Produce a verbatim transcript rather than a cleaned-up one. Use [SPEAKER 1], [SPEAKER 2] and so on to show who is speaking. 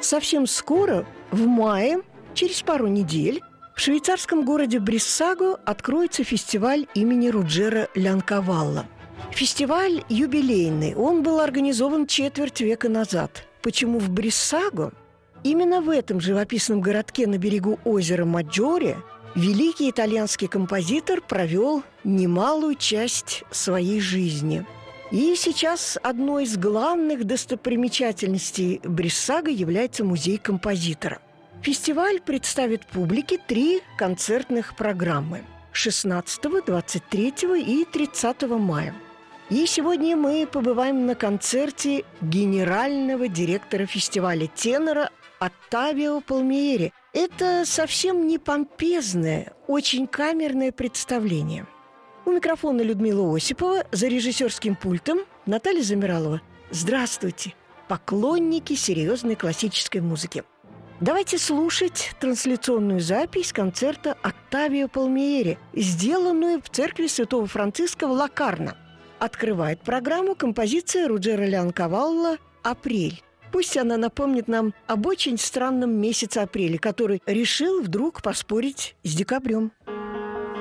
[SPEAKER 1] Совсем скоро, в мае, через пару недель, в швейцарском городе Бриссаго откроется фестиваль имени Руджера Лянкавалла. Фестиваль юбилейный, он был организован четверть века назад. Почему в Бриссаго? Именно в этом живописном городке на берегу озера Маджоре великий итальянский композитор провел немалую часть своей жизни. И сейчас одной из главных достопримечательностей Бриссаго является музей композитора. Фестиваль представит публике три концертных программы – шестнадцатого, двадцать третьего и тридцатого мая. И сегодня мы побываем на концерте генерального директора фестиваля, тенора Оттавио Пальмиери. Это совсем не помпезное, очень камерное представление. У микрофона Людмила Осипова, за режиссерским пультом Наталья Замиралова. Здравствуйте, поклонники серьезной классической музыки. Давайте слушать трансляционную запись концерта Оттавио Пальмиери, сделанную в церкви Святого Франциска в Локарно. Открывает программу композиция Руджера Лянкавалла «Апрель». Пусть она напомнит нам об очень странном месяце апреля, который решил вдруг поспорить с декабрем.